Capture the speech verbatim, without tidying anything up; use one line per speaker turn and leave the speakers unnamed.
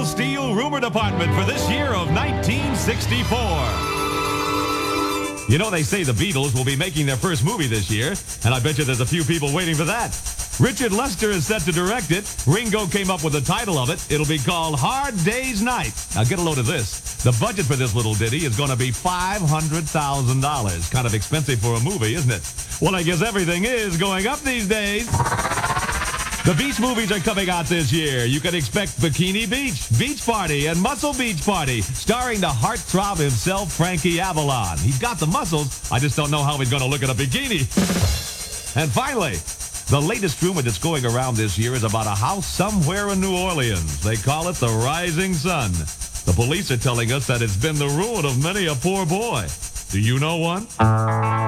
Steel Rumor Department for this year of nineteen sixty-four. You know, they say the Beatles will be making their first movie this year, and I bet you there's a few people waiting for that. Richard Lester is set to direct it. Ringo came up with the title of it. It'll be called Hard Day's Night. Now, get a load of this. The budget for this little ditty is going to be five hundred thousand dollars. Kind of expensive for a movie, isn't it? Well, I guess everything is going up these days. The Beach movies are coming out this year. You can expect Bikini Beach, Beach Party, and Muscle Beach Party, starring the heartthrob himself, Frankie Avalon. He's got the muscles. I just don't know how he's going to look in a bikini. And finally, the latest rumor that's going around this year is about a house somewhere in New Orleans. They call it the Rising Sun. The police are telling us that it's been the ruin of many a poor boy. Do you know one?